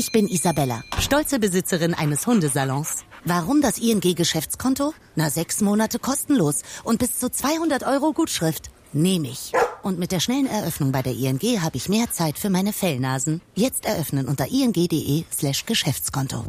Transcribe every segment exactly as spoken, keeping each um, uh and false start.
Ich bin Isabella, stolze Besitzerin eines Hundesalons. Warum das I N G-Geschäftskonto? Na, sechs Monate kostenlos und bis zu zweihundert Euro Gutschrift. Nehme ich. Und mit der schnellen Eröffnung bei der I N G habe ich mehr Zeit für meine Fellnasen. Jetzt eröffnen unter ing.de slash Geschäftskonto.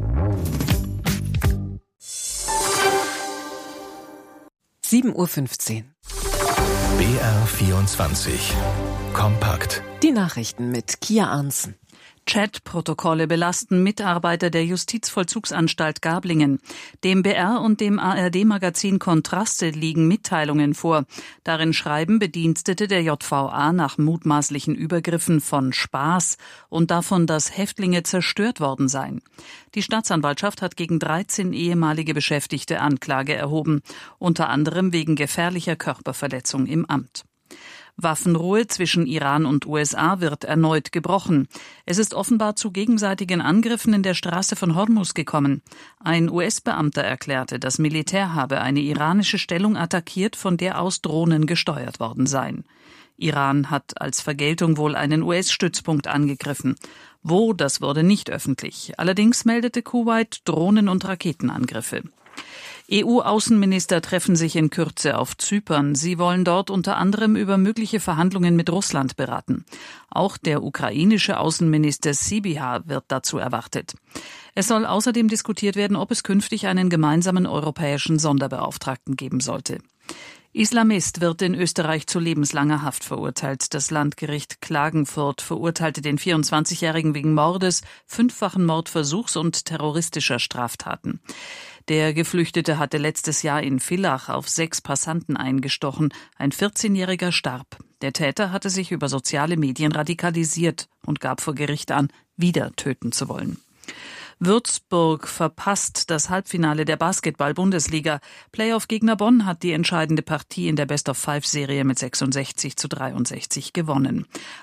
sieben Uhr fünfzehn. B R vierundzwanzig. Kompakt. Die Nachrichten mit Kia Arntzen. Chat-Protokolle belasten Mitarbeiter der Justizvollzugsanstalt Gablingen. Dem B R und dem A R D-Magazin Kontraste liegen Mitteilungen vor. Darin schreiben Bedienstete der J V A nach mutmaßlichen Übergriffen von Spaß und davon, dass Häftlinge zerstört worden seien. Die Staatsanwaltschaft hat gegen dreizehn ehemalige Beschäftigte Anklage erhoben, unter anderem wegen gefährlicher Körperverletzung im Amt. Waffenruhe zwischen Iran und U S A wird erneut gebrochen. Es ist offenbar zu gegenseitigen Angriffen in der Straße von Hormuz gekommen. Ein U S-Beamter erklärte, das Militär habe eine iranische Stellung attackiert, von der aus Drohnen gesteuert worden seien. Iran hat als Vergeltung wohl einen U S-Stützpunkt angegriffen. Wo, das wurde nicht öffentlich. Allerdings meldete Kuwait Drohnen- und Raketenangriffe. E U-Außenminister treffen sich in Kürze auf Zypern. Sie wollen dort unter anderem über mögliche Verhandlungen mit Russland beraten. Auch der ukrainische Außenminister Sybiha wird dazu erwartet. Es soll außerdem diskutiert werden, ob es künftig einen gemeinsamen europäischen Sonderbeauftragten geben sollte. Islamist wird in Österreich zu lebenslanger Haft verurteilt. Das Landgericht Klagenfurt verurteilte den vierundzwanzigjährigen wegen Mordes, fünffachen Mordversuchs und terroristischer Straftaten. Der Geflüchtete hatte letztes Jahr in Villach auf sechs Passanten eingestochen. Ein vierzehnjähriger starb. Der Täter hatte sich über soziale Medien radikalisiert und gab vor Gericht an, wieder töten zu wollen. Würzburg verpasst das Halbfinale der Basketball-Bundesliga. Playoff-Gegner Bonn hat die entscheidende Partie in der Best-of-Five-Serie mit sechsundsechzig zu dreiundsechzig gewonnen.